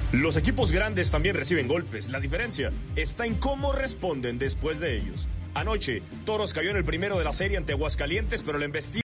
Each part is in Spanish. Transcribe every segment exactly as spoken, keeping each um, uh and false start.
Los equipos grandes también reciben golpes. La diferencia está en cómo responden después de ellos. Anoche, Toros cayó en el primero de la serie ante Aguascalientes, pero la embestida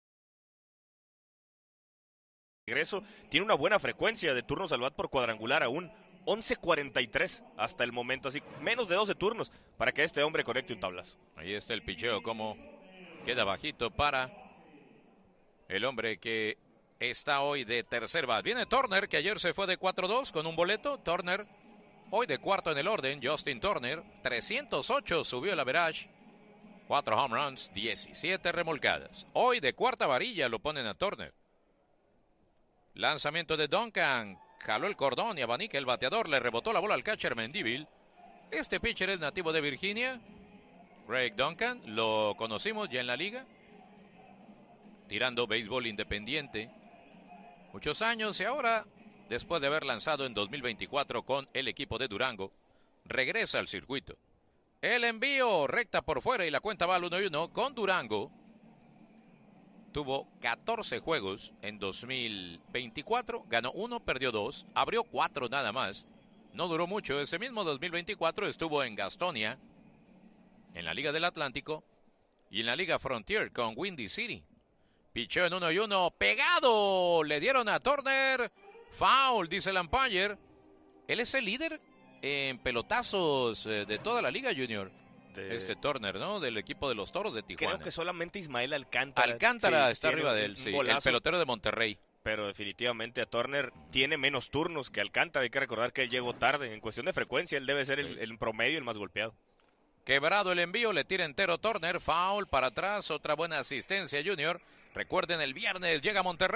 regreso tiene una buena frecuencia de turnos al bat por cuadrangular aún. once cuarenta y tres hasta el momento, así menos de doce turnos para que este hombre conecte un tablazo. Ahí está el picheo, como queda bajito para el hombre que está hoy de tercer bat. Viene Turner, que ayer se fue de cuatro dos con un boleto. Turner hoy de cuarto en el orden. Justin Turner, trescientos ocho subió el average. cuatro home runs, diecisiete remolcadas. Hoy de cuarta varilla lo ponen a Turner. Lanzamiento de Duncan. Jaló el cordón y abanica el bateador. Le rebotó la bola al catcher Mendívil. Este pitcher es nativo de Virginia. Greg Duncan, lo conocimos ya en la liga. Tirando béisbol independiente. Muchos años y ahora, después de haber lanzado en dos mil veinticuatro con el equipo de Durango, regresa al circuito. El envío recta por fuera y la cuenta va al uno y uno con Durango. Tuvo catorce juegos en dos mil veinticuatro, ganó uno, perdió dos, abrió cuatro nada más. No duró mucho, ese mismo dos mil veinticuatro estuvo en Gastonia, en la Liga del Atlántico y en la Liga Frontier con Windy City. Pichó en uno y uno, pegado, le dieron a Turner, foul, dice el umpire. Él es el líder en pelotazos de toda la liga, Junior. De... Este Turner, ¿no? Del equipo de los Toros de Tijuana. Creo que solamente Ismael Alcántara. Alcántara sí, está arriba de él, sí, el pelotero de Monterrey. Pero definitivamente a Turner tiene menos turnos que Alcántara. Hay que recordar que él llegó tarde. En cuestión de frecuencia, él debe ser el, el promedio el más golpeado. Quebrado el envío, le tira entero Turner, foul para atrás, otra buena asistencia, Junior. Recuerden, el viernes llega a Monterrey.